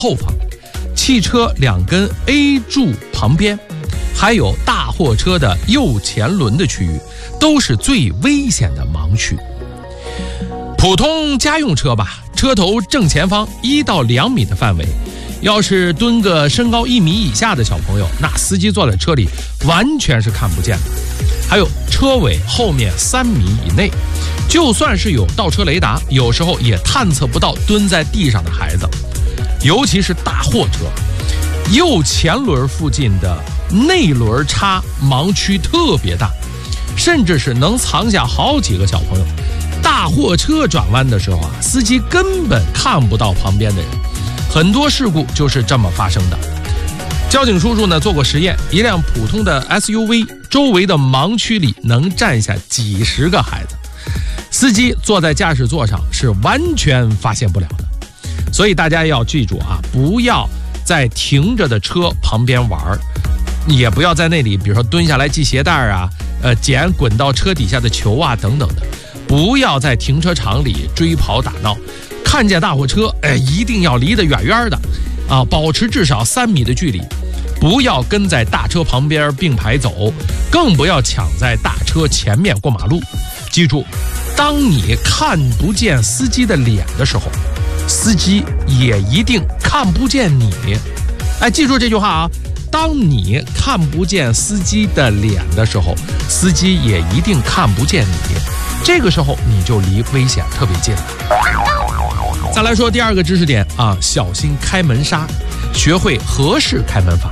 后方，汽车2根 A 柱旁边，还有大货车的右前轮的区域，都是最危险的盲区。普通家用车吧，车头正前方1到2米的范围，要是蹲个身高1米以下的小朋友，那司机坐在车里完全是看不见的。还有车尾后面3米以内，就算是有倒车雷达，有时候也探测不到蹲在地上的孩子。尤其是大货车，右前轮附近的内轮差盲区特别大，甚至是能藏下好几个小朋友。大货车转弯的时候啊，司机根本看不到旁边的人，很多事故就是这么发生的。交警叔叔呢做过实验，一辆普通的 SUV 周围的盲区里能站下几十个孩子，司机坐在驾驶座上是完全发现不了的。所以大家要记住啊，不要在停着的车旁边玩，也不要在那里比如说蹲下来系鞋带啊，捡滚到车底下的球啊等等的，不要在停车场里追跑打闹，看见大货车一定要离得远远的啊，保持至少3米的距离，不要跟在大车旁边并排走，更不要抢在大车前面过马路。记住，当你看不见司机的脸的时候，司机也一定看不见你。记住这句话啊，当你看不见司机的脸的时候，司机也一定看不见你。这个时候你就离危险特别近了。再来说第2个知识点啊，小心开门刹，学会合适开门法。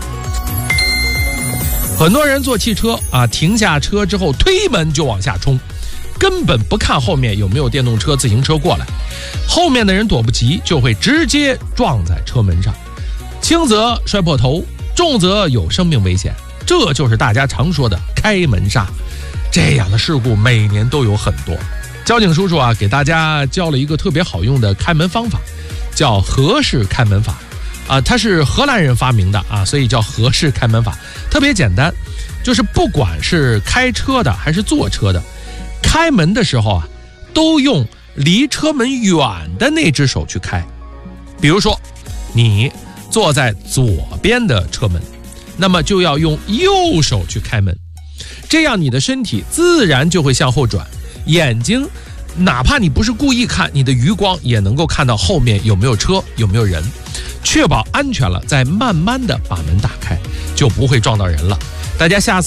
很多人坐汽车啊，停下车之后推门就往下冲，根本不看后面有没有电动车、自行车过来，后面的人躲不及，就会直接撞在车门上，轻则摔破头，重则有生命危险。这就是大家常说的开门刹。这样的事故每年都有很多。交警叔叔啊，给大家教了一个特别好用的开门方法，叫合适开门法啊，它是荷兰人发明的啊，所以叫合适开门法。特别简单，就是不管是开车的还是坐车的，开门的时候啊，都用离车门远的那只手去开。比如说你坐在左边的车门，那么就要用右手去开门，这样你的身体自然就会向后转，眼睛哪怕你不是故意看，你的余光也能够看到后面有没有车，有没有人，确保安全了，再慢慢的把门打开，就不会撞到人了。大家下次